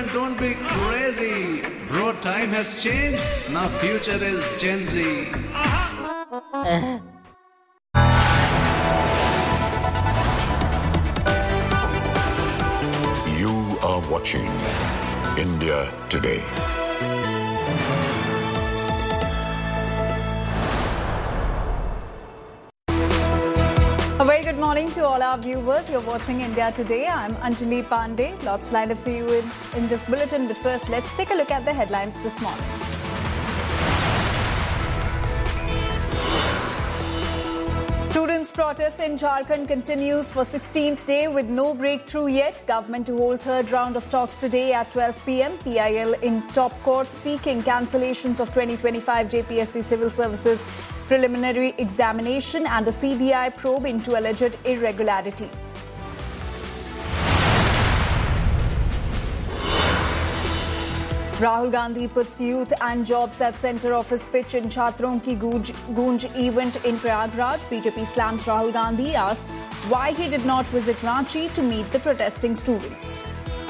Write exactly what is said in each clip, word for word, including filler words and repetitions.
man, don't be crazy. Bro, time has changed. Now future is Gen Z. Uh-huh. You are watching India Today. A very good morning to all our viewers. You're watching India Today. I'm Anjali Pandey. Lots lined up for you in, in this bulletin. But first, let's take a look at the headlines this morning. Students' protest in Jharkhand continues for sixteenth day with no breakthrough yet. Government to hold third round of talks today at twelve p.m. P I L in top court seeking cancellations of twenty twenty-five J P S C Civil Services preliminary examination and a C B I probe into alleged irregularities. Rahul Gandhi puts youth and jobs at centre of his pitch in Chhatron Ki Goonj, Goonj event in Prayagraj. B J P slams Rahul Gandhi, asks why he did not visit Ranchi to meet the protesting students.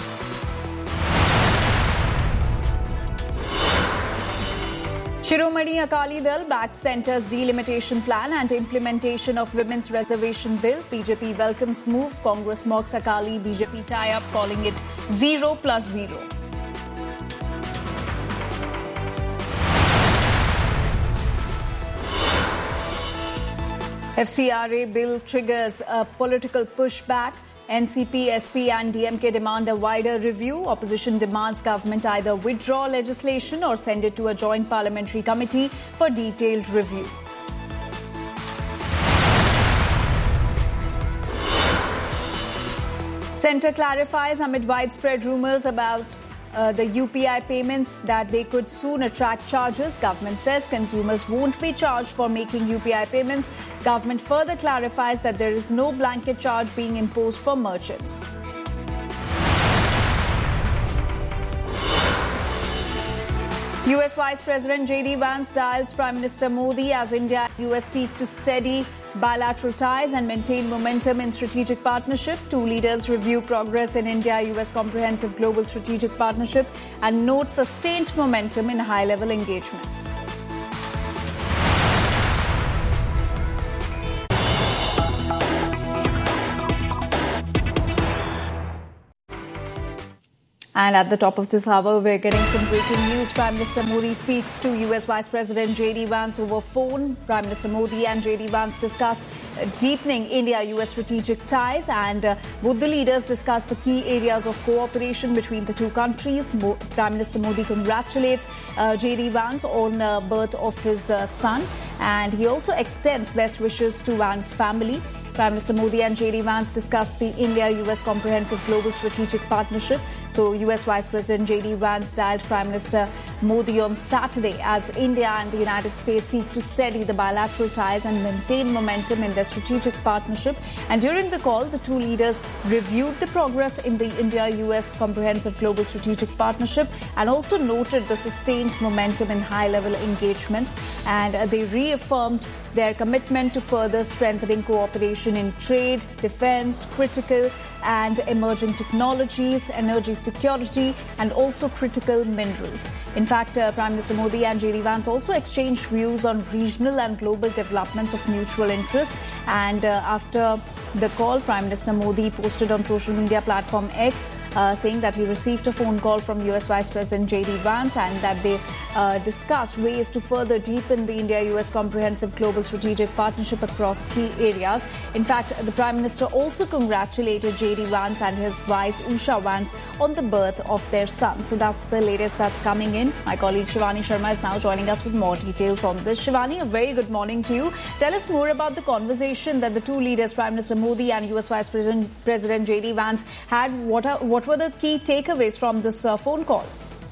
Shiromani Akali Dal backs centre's delimitation plan and implementation of women's reservation bill. B J P welcomes move. Congress mocks Akali B J P tie-up, calling it zero plus zero. F C R A bill triggers a political pushback. N C P, S P and D M K demand a wider review. Opposition demands government either withdraw legislation or send it to a joint parliamentary committee for detailed review. Centre clarifies amid widespread rumours about Uh, the U P I payments that they could soon attract charges. Government says consumers won't be charged for making U P I payments. Government further clarifies that there is no blanket charge being imposed for merchants. U S Vice President J D Vance dials Prime Minister Modi as India and U S seek to steady bilateral ties and maintain momentum in strategic partnership. Two leaders review progress in India-U S Comprehensive Global Strategic Partnership and note sustained momentum in high-level engagements. And at the top of this hour, we're getting some breaking news. Prime Minister Modi speaks to U S Vice President J D Vance over phone. Prime Minister Modi and J D Vance discuss deepening India-U S strategic ties, and uh, both the leaders discuss the key areas of cooperation between the two countries. Mo- Prime Minister Modi congratulates uh, J D Vance on the birth of his uh, son, and he also extends best wishes to Vance's family. Prime Minister Modi and J D Vance discussed the India-U S Comprehensive Global Strategic Partnership. So, U S Vice President J D Vance dialed Prime Minister Modi on Saturday as India and the United States seek to steady the bilateral ties and maintain momentum in their strategic partnership. And during the call, the two leaders reviewed the progress in the India-U S Comprehensive Global Strategic Partnership and also noted the sustained momentum in high-level engagements. And uh, they reaffirmed their commitment to further strengthening cooperation in trade, defense, critical and emerging technologies, energy security, and also critical minerals. In fact, uh, Prime Minister Modi and J D Vance also exchanged views on regional and global developments of mutual interest. And uh, after the call, Prime Minister Modi posted on social media platform X uh, saying that he received a phone call from U S Vice President J D Vance and that they uh, discussed ways to further deepen the India-U S Comprehensive Global Strategic Partnership across key areas. In fact, the Prime Minister also congratulated J D Vance and his wife Usha Vance on the birth of their son. So that's the latest that's coming in. My colleague Shivani Sharma is now joining us with more details on this. Shivani, a very good morning to you. Tell us more about the conversation that the two leaders, Prime Minister Modi and U S Vice President, President J D Vance, had. What, are, what were the key takeaways from this uh, phone call?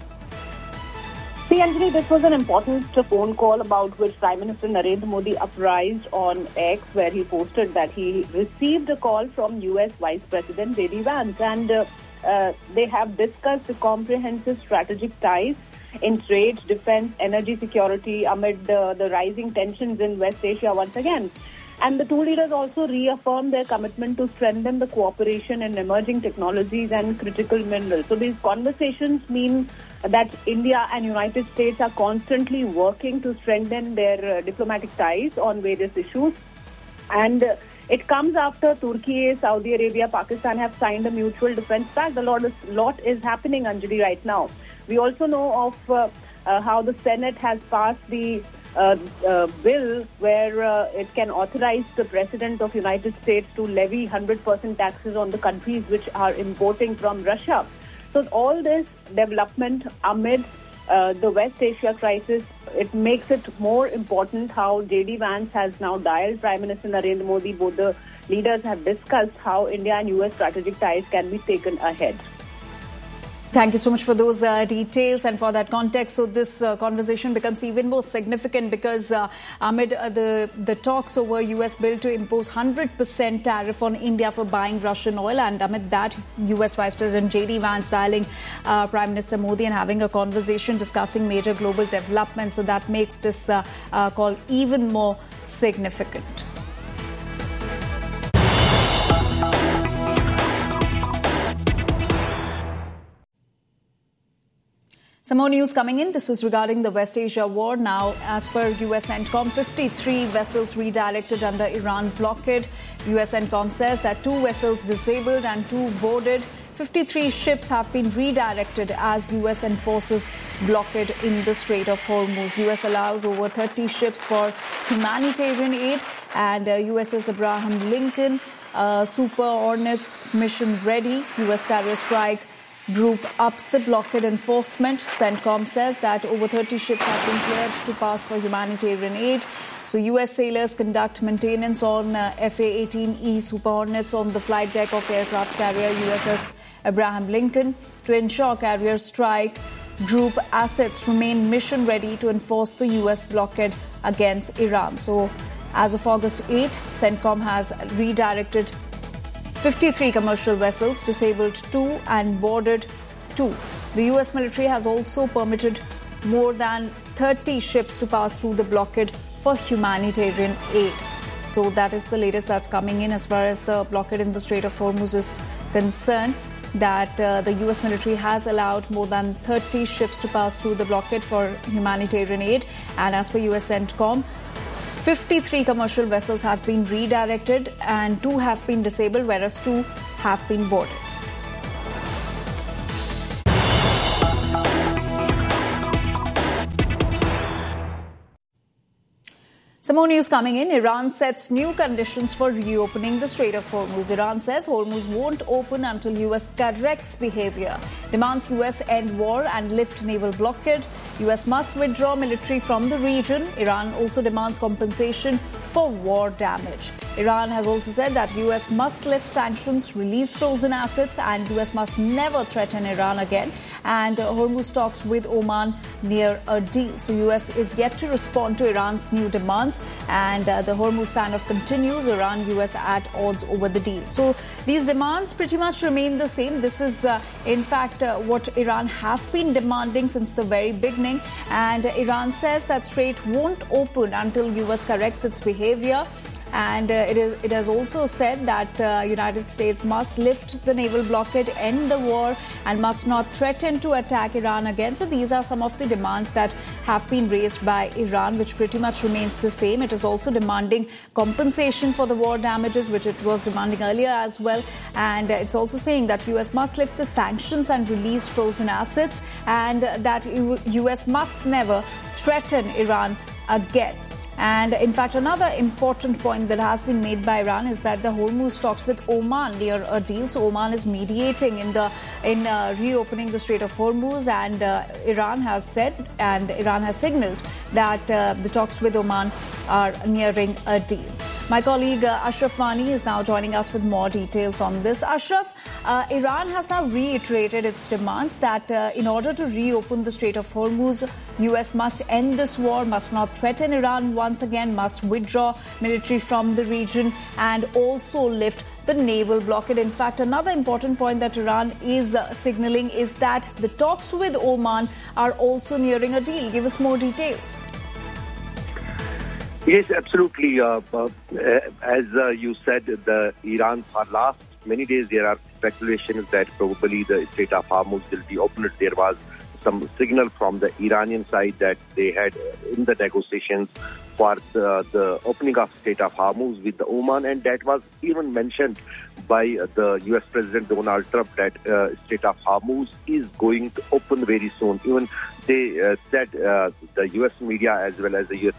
See, Anjali, this was an important phone call about which Prime Minister Narendra Modi uprised on X, where he posted that he received a call from U S Vice President J D Vance, and uh, uh, they have discussed the comprehensive strategic ties in trade, defense, energy security amid uh, the rising tensions in West Asia once again. And the two leaders also reaffirmed their commitment to strengthen the cooperation in emerging technologies and critical minerals. So these conversations mean that India and United States are constantly working to strengthen their uh, diplomatic ties on various issues. And uh, it comes after Turkey, Saudi Arabia, Pakistan have signed a mutual defense pact. A lot, is, lot is happening, Anjali, right now. We also know of uh, uh, how the Senate has passed the uh, uh, bill where uh, it can authorize the President of United States to levy one hundred percent taxes on the countries which are importing from Russia. So all this development amid uh, the West Asia crisis, it makes it more important how J D Vance has now dialed Prime Minister Narendra Modi. Both the leaders have discussed how India and U S strategic ties can be taken ahead. Thank you so much for those uh, details and for that context. So this uh, conversation becomes even more significant because uh, amid uh, the, the talks over U S bill to impose one hundred percent tariff on India for buying Russian oil, and amid that, U S Vice President J D Vance dialing uh, Prime Minister Modi and having a conversation discussing major global developments. So that makes this uh, uh, call even more significant. Some more news coming in. This was regarding the West Asia war. Now, as per U S CENTCOM, fifty-three vessels redirected under Iran blockade. U S CENTCOM says that two vessels disabled and two boarded. fifty-three ships have been redirected as U S enforces blockade in the Strait of Hormuz. U S allows over thirty ships for humanitarian aid, and uh, U S S Abraham Lincoln, uh, Super Hornets mission ready. U S carrier strike group ups the blockade enforcement. CENTCOM says that over thirty ships have been cleared to pass for humanitarian aid. So U S sailors conduct maintenance on uh, F A eighteen E Super Hornets on the flight deck of aircraft carrier U S S Abraham Lincoln to ensure carrier strike group assets remain mission ready to enforce the U S blockade against Iran. So as of August eighth, CENTCOM has redirected fifty-three commercial vessels, disabled two and boarded two. The U S military has also permitted more than thirty ships to pass through the blockade for humanitarian aid. So that is the latest that's coming in as far as the blockade in the Strait of Hormuz is concerned, that uh, the U S military has allowed more than thirty ships to pass through the blockade for humanitarian aid. And as per U S CENTCOM, fifty-three commercial vessels have been redirected and two have been disabled, whereas two have been boarded. Some more news coming in. Iran sets new conditions for reopening the Strait of Hormuz. Iran says Hormuz won't open until U S corrects behavior, demands U S end war and lift naval blockade. U S must withdraw military from the region. Iran also demands compensation for war damage. Iran has also said that U S must lift sanctions, release frozen assets, and U S must never threaten Iran again. And uh, Hormuz talks with Oman near a deal. So U S is yet to respond to Iran's new demands, and uh, the Hormuz standoff continues. Iran, U S at odds over the deal. So these demands pretty much remain the same. This is, uh, in fact, uh, what Iran has been demanding since the very beginning. And uh, Iran says that strait won't open until U S corrects its behavior. And uh, it, is, it has also said that uh, United States must lift the naval blockade, end the war, and must not threaten to attack Iran again. So these are some of the demands that have been raised by Iran, which pretty much remains the same. It is also demanding compensation for the war damages, which it was demanding earlier as well. And uh, it's also saying that U S must lift the sanctions and release frozen assets, and uh, that U S must never threaten Iran again. And in fact, another important point that has been made by Iran is that the Hormuz talks with Oman near a deal. So Oman is mediating in the in uh, reopening the Strait of Hormuz, and uh, Iran has said and Iran has signaled that uh, the talks with Oman are nearing a deal. My colleague uh, Ashraf Vani is now joining us with more details on this. Ashraf, uh, Iran has now reiterated its demands that uh, in order to reopen the Strait of Hormuz, U S must end this war, must not threaten Iran once again, must withdraw military from the region, and also lift the naval blockade. In fact, another important point that Iran is uh, signaling is that the talks with Oman are also nearing a deal. Give us more details. Yes, absolutely. Uh, uh, as uh, you said, the Iran for last many days there are speculations that probably the Strait of Hormuz will be opened. There was some signal from the Iranian side that they had in the negotiations for the, the opening of Strait of Hormuz with the Oman, and that was even mentioned by the U S President Donald Trump that uh, Strait of Hormuz is going to open very soon. Even they uh, said uh, the U S media as well as the U S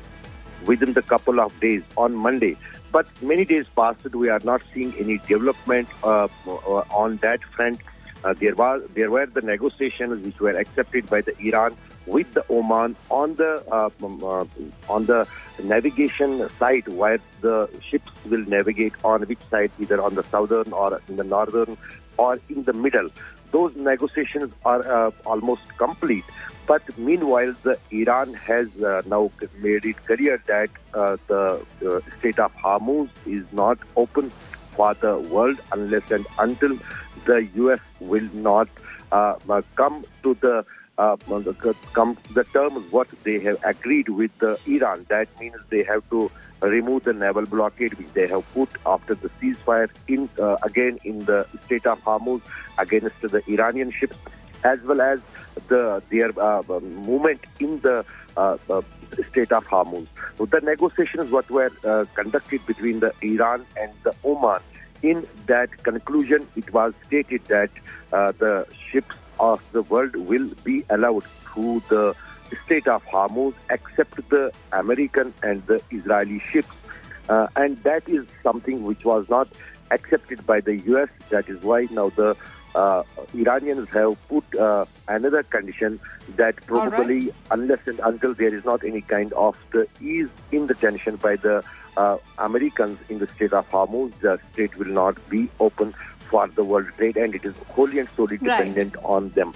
within the couple of days on Monday. But many days passed, we are not seeing any development uh, on that front. Uh, there was there were the negotiations which were accepted by the Iran with the Oman on the uh, uh, on the navigation side, where the ships will navigate on which side, either on the southern or in the northern or in the middle. Those negotiations are uh, almost complete. But meanwhile, the Iran has uh, now made it clear that uh, the uh, Strait of Hormuz is not open for the world unless and until the U S will not uh, come to the uh, come to the terms what they have agreed with the Iran. That means they have to remove the naval blockade which they have put after the ceasefire in uh, again in the Strait of Hormuz against the Iranian ships, as well as the their uh, movement in the uh, uh, Strait of Hormuz. So the negotiations what were uh, conducted between the Iran and the Oman, in that conclusion it was stated that uh, the ships of the world will be allowed through the Strait of Hormuz except the American and the Israeli ships. Uh, and that is something which was not accepted by the U S. That is why now the Uh, Iranians have put uh, another condition that probably right. unless and until there is not any kind of the ease in the tension by the uh, Americans in the Strait of Hormuz, the strait will not be open for the world trade, and it is wholly and solely dependent right. on them.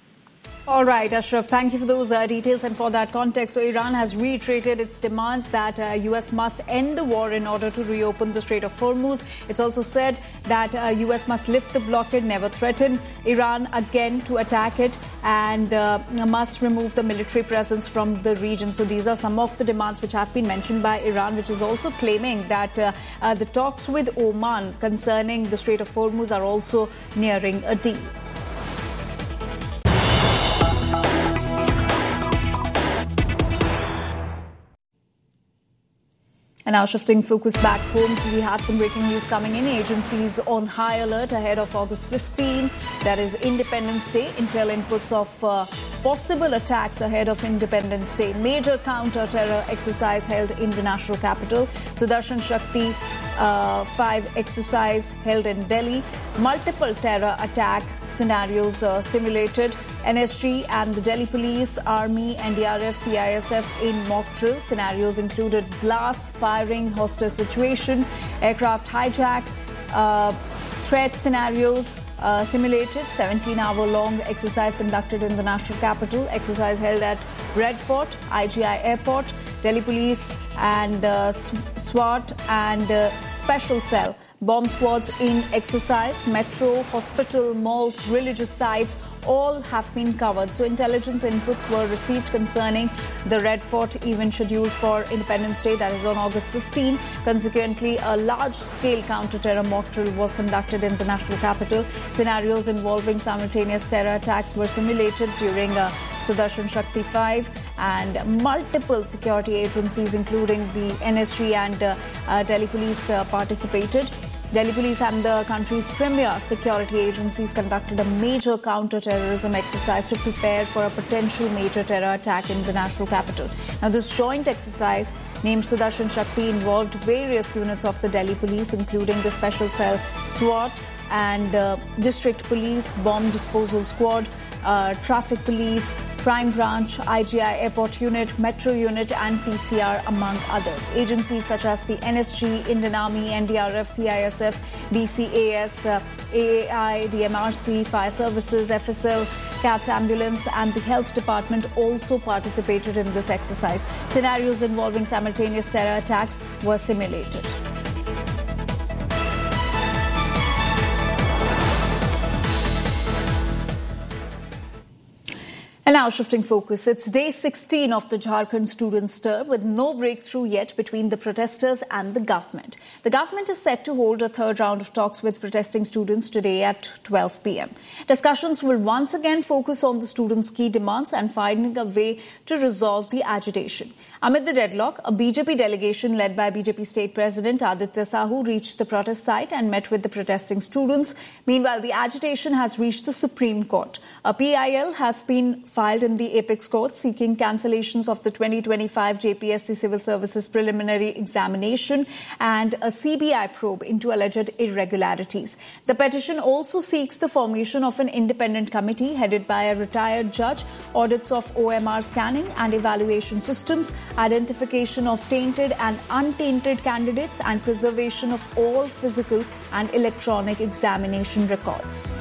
All right, Ashraf, thank you for those uh, details and for that context. So Iran has reiterated its demands that uh, U S must end the war in order to reopen the Strait of Hormuz. It's also said that uh, U S must lift the blockade, never threaten Iran again to attack it, and uh, must remove the military presence from the region. So these are some of the demands which have been mentioned by Iran, which is also claiming that uh, uh, the talks with Oman concerning the Strait of Hormuz are also nearing a deal. And now shifting focus back home, so we have some breaking news coming in. Agencies on high alert ahead of August fifteenth. That is Independence Day. Intel inputs of uh, possible attacks ahead of Independence Day. Major counter-terror exercise held in the national capital. Sudarshan Shakti uh, five exercise held in Delhi. Multiple terror attack scenarios uh, simulated. N S G and the Delhi Police, Army, N D R F, C I S F in mock drill. Scenarios included blasts, firing, hostage situation, aircraft hijack, uh, threat scenarios uh, simulated. seventeen-hour-long exercise conducted in the national capital. Exercise held at Red Fort, I G I Airport. Delhi Police and uh, SWAT and uh, Special Cell. Bomb squads in exercise. Metro, hospital, malls, religious sites, all have been covered. So intelligence inputs were received concerning the Red Fort event scheduled for Independence Day, that is on August fifteenth. Consequently, a large-scale counter-terror mock drill was conducted in the national capital. Scenarios involving simultaneous terror attacks were simulated during uh, Sudarshan Shakti five, and multiple security agencies, including the N S G and uh, uh, Delhi Police, uh, participated. Delhi Police and the country's premier security agencies conducted a major counter-terrorism exercise to prepare for a potential major terror attack in the national capital. Now, this joint exercise, named Sudarshan Shakti, involved various units of the Delhi Police, including the Special Cell, SWAT, and uh, District Police, Bomb Disposal Squad, uh, Traffic Police, Crime Branch, I G I Airport Unit, Metro Unit and P C R, among others. Agencies such as the N S G, Indian Army, N D R F, C I S F, B C A S, uh, A A I, D M R C, Fire Services, F S L, CATS Ambulance and the Health Department also participated in this exercise. Scenarios involving simultaneous terror attacks were simulated. And now shifting focus, it's day sixteen of the Jharkhand student stir with no breakthrough yet between the protesters and the government. The government is set to hold a third round of talks with protesting students today at twelve p m Discussions will once again focus on the students' key demands and finding a way to resolve the agitation. Amid the deadlock, a B J P delegation led by B J P State President Aditya Sahu reached the protest site and met with the protesting students. Meanwhile, the agitation has reached the Supreme Court. A P I L has been filed in the Apex Court seeking cancellations of the twenty twenty-five J P S C Civil Services preliminary examination and a C B I probe into alleged irregularities. The petition also seeks the formation of an independent committee headed by a retired judge, audits of O M R scanning and evaluation systems, identification of tainted and untainted candidates, and preservation of all physical and electronic examination records.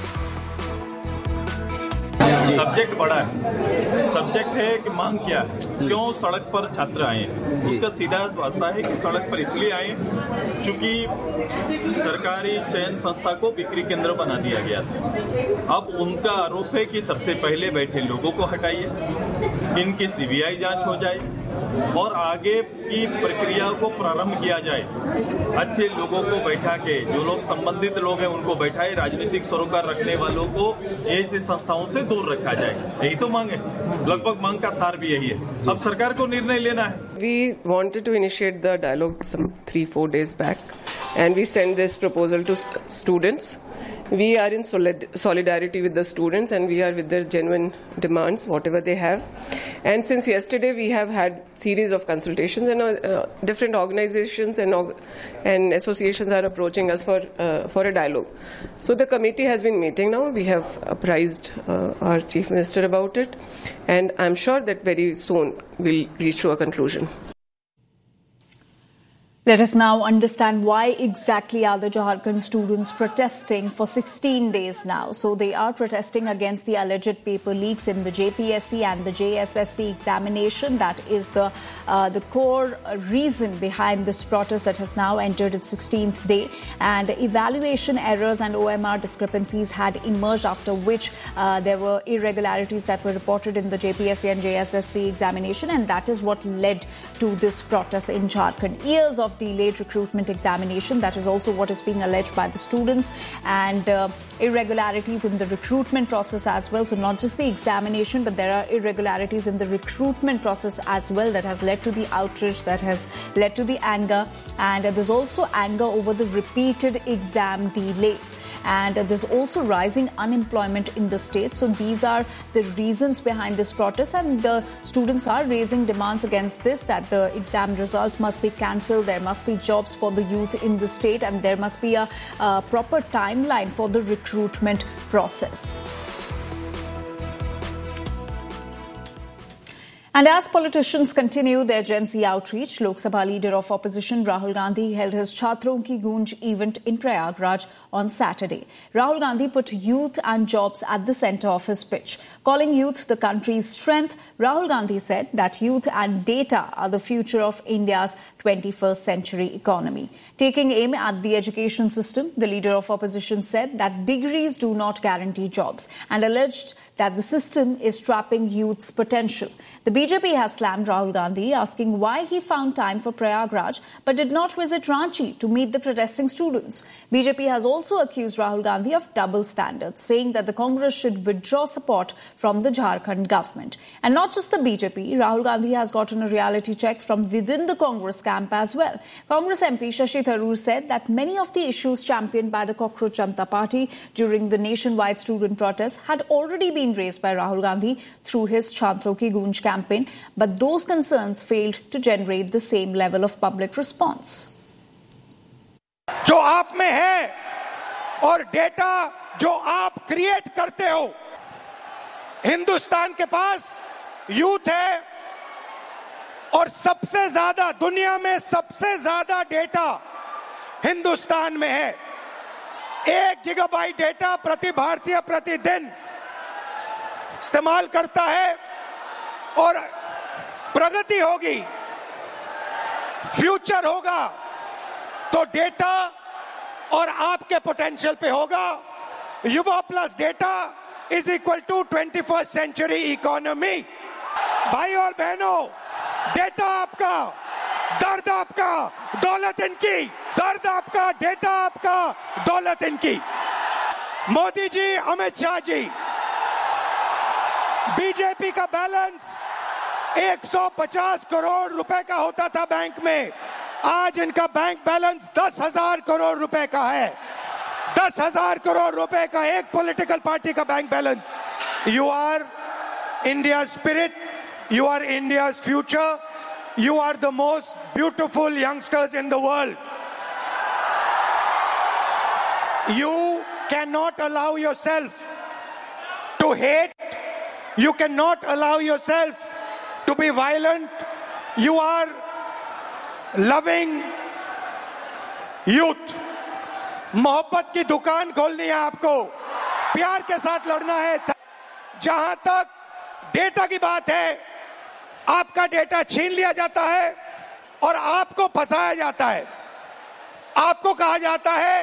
Subject बड़ा है, subject है कि मांग क्या है, क्यों सड़क पर छात्र आए, उसका सीधा वास्ता है कि सड़क पर इसलिए आए चूंकि सरकारी चयन संस्था को बिक्री केंद्र बना दिया गया था। अब उनका आरोप है कि सबसे पहले बैठे लोगों को हटाइए, इनकी सीबीआई जांच हो जाए और आगे की प्रक्रिया को प्रारंभ किया जाए। अच्छे लोगों को बैठा के, जो लोग संबंधित लोग हैं उनको बैठाए, राजनीतिक सरोकार रखने वालों को ऐसी संस्थाओं से दूर रखा जाए। यही तो मांग है, लगभग मांग का सार भी यही है। अब सरकार को निर्णय लेना है। We wanted to initiate the dialogue some three, four days back, and we sent this proposal to st- students. We are in solid- solidarity with the students, and we are with their genuine demands, whatever they have. And since yesterday, we have had series of consultations, and uh, different organizations and org- and associations are approaching us for uh, for a dialogue. So the committee has been meeting now. We have apprised uh, our chief minister about it, and I'm sure that very soon we'll reach to a conclusion. Let us now understand why exactly are the Jharkhand students protesting for sixteen days now. So they are protesting against the alleged paper leaks in the J P S C and the J S S C examination. That is the uh, the core reason behind this protest that has now entered its sixteenth day. And evaluation errors and O M R discrepancies had emerged, after which uh, there were irregularities that were reported in the J P S C and J S S C examination, and that is what led to this protest in Jharkhand. Years of delayed recruitment examination, that is also what is being alleged by the students, and uh, irregularities in the recruitment process as well. So not just the examination, but there are irregularities in the recruitment process as well that has led to the outrage, that has led to the anger, and uh, there's also anger over the repeated exam delays, and uh, there's also rising unemployment in the state. So these are the reasons behind this protest, and the students are raising demands against this, that the exam results must be cancelled, there must be jobs for the youth in the state, and there must be a, a proper timeline for the recruitment process. And as politicians continue their Gen Z outreach, Lok Sabha leader of opposition Rahul Gandhi held his Chhatron Ki Goonj event in Prayagraj on Saturday. Rahul Gandhi put youth and jobs at the centre of his pitch. Calling youth the country's strength, Rahul Gandhi said that youth and data are the future of India's twenty-first century economy. Taking aim at the education system, the leader of opposition said that degrees do not guarantee jobs and alleged that the system is trapping youth's potential. The B J P has slammed Rahul Gandhi, asking why he found time for Prayagraj but did not visit Ranchi to meet the protesting students. B J P has also accused Rahul Gandhi of double standards, saying that the Congress should withdraw support from the Jharkhand government. And not just the B J P, Rahul Gandhi has gotten a reality check from within the Congress camp as well. Congress M P Shashi Tharoor said that many of the issues championed by the Cockroach Janata Party during the nationwide student protests had already been raised by Rahul Gandhi through his Chhatron Ki Goonj campaign, but those concerns failed to generate the same level of public response. जो आप में है और data जो आप create करते हो, हिंदुस्तान के पास यूथ है और सबसे ज्यादा दुनिया में सबसे ज्यादा डेटा हिंदुस्तान में है। एक गीगाबाइट डेटा प्रति भारतीय प्रतिदिन इस्तेमाल करता है और प्रगति होगी, फ्यूचर होगा तो डेटा और आपके पोटेंशियल पे होगा। युवा plus data is equal to twenty-first century economy. भाई और बहनों, डेटा आपका, दर्द आपका, दौलत इनकी, दर्द आपका, डेटा आपका, दौलत इनकी। मोदी जी, अमित शाह जी, बीजेपी का बैलेंस एक सौ पचास करोड़ रुपए का होता था बैंक में, आज इनका बैंक बैलेंस दस हजार करोड़ रुपए का है। दस हजार करोड़ रुपए का एक पॉलिटिकल पार्टी का bank balance. You R India spirit, you R India future, you are the most beautiful youngsters in the world. You can not allow your self to hate, you can not allow your self to be violent. You are loving youth. मोहब्बत की दुकान खोलनी है आपको, प्यार के साथ लड़ना है। जहां तक डेटा की बात है, आपका डेटा छीन लिया जाता है और आपको फंसाया जाता है। आपको कहा जाता है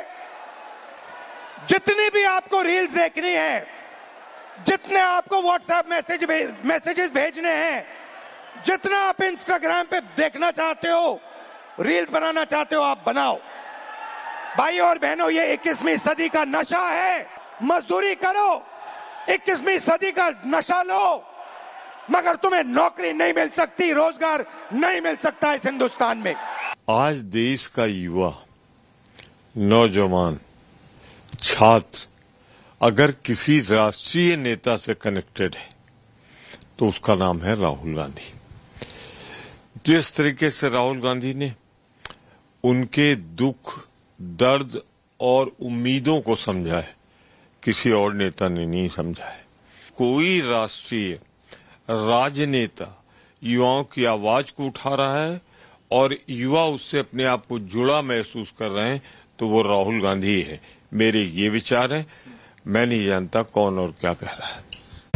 जितनी भी आपको रील्स देखनी है, जितने आपको व्हाट्सएप मैसेज मैसेजेस भेजने हैं, जितना आप इंस्टाग्राम पे देखना चाहते हो, रील्स बनाना चाहते हो, आप बनाओ। भाई और बहनों, ये इक्कीसवीं सदी का नशा है। मजदूरी करो, इक्कीसवीं सदी का नशा लो, मगर तुम्हें नौकरी नहीं मिल सकती, रोजगार नहीं मिल सकता इस हिंदुस्तान में। आज देश का युवा, नौजवान, छात्र अगर किसी राष्ट्रीय नेता से कनेक्टेड है तो उसका नाम है राहुल गांधी। जिस तरीके से राहुल गांधी ने उनके दुख, दर्द और उम्मीदों को समझा है, किसी और नेता ने नहीं समझा है। कोई राष्ट्रीय राजनेता युवाओं की आवाज को उठा रहा है और युवा उससे अपने आप को जुड़ा महसूस कर रहे हैं, तो वो राहुल गांधी है। मेरे ये विचार हैं, मैं नहीं जानता कौन और क्या कह रहा है।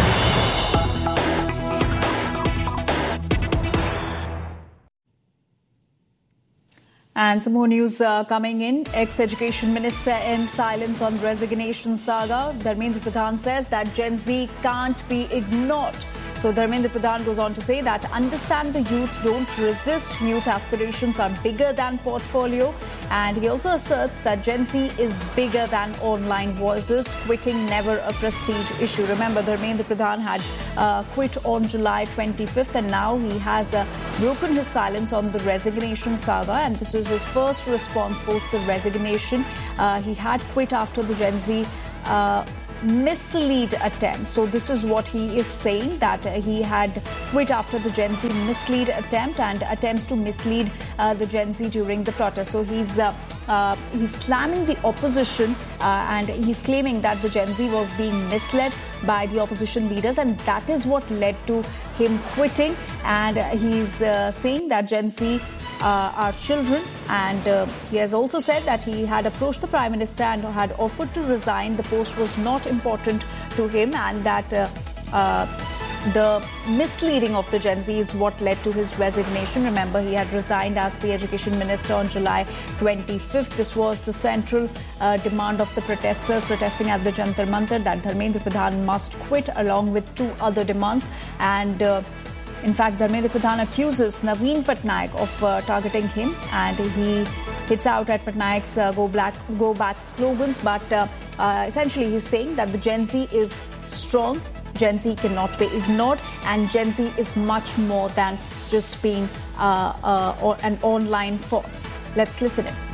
And some more news uh, coming in. Ex-Education Minister ends silence on resignation saga. Dharmendra Pradhan says that Gen Z can't be ignored. So Dharmendra Pradhan goes on to say that understand the youth, don't resist. Youth aspirations are bigger than portfolio. And he also asserts that Gen Z is bigger than online voices. Quitting never a prestige issue. Remember, Dharmendra Pradhan had uh, quit on July twenty-fifth, and now he has uh, broken his silence on the resignation saga. And this is his first response post the resignation. Uh, he had quit after the Gen Z uh, mislead attempt. So this is what he is saying, that uh, he had quit after the Gen Z mislead attempt and attempts to mislead uh, the Gen Z during the protest. So he's uh, uh, he's slamming the opposition uh, and he's claiming that the Gen Z was being misled by the opposition leaders, and that is what led to him quitting. And uh, he's uh, saying that Gen Z Uh, are children, and uh, he has also said that he had approached the Prime Minister and had offered to resign. The post was not important to him, and that uh, uh, the misleading of the Gen Z is what led to his resignation. Remember, he had resigned as the Education Minister on July twenty-fifth. This was the central uh, demand of the protesters protesting at the Jantar Mantar, that Dharmendra Pradhan must quit, along with two other demands. And uh, in fact, Dharmendra Pradhan accuses Naveen Patnaik of uh, targeting him, and he hits out at Patnaik's uh, "Go Black, Go Back" slogans. But uh, uh, essentially, he's saying that the Gen Z is strong, Gen Z cannot be ignored, and Gen Z is much more than just being uh, uh, or an online force. Let's listen in.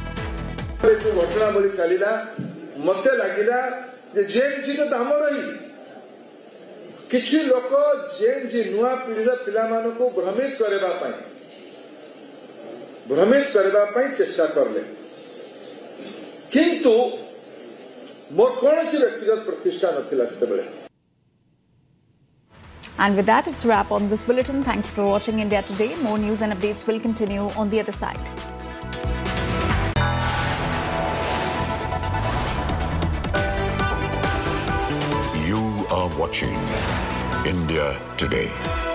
किसी लोक जेन जी नुआ पीढ़ीर पिला मानकु भ्रमित करबा पई भ्रमित करबा पई चेष्टा करले, किंतु मोर कोनसी व्यक्तिगत प्रतिष्ठा नथिला सेबले। And with that, it's a wrap on this bulletin. Thank you for watching India Today. More news and updates will continue on the other side. You are watching India Today.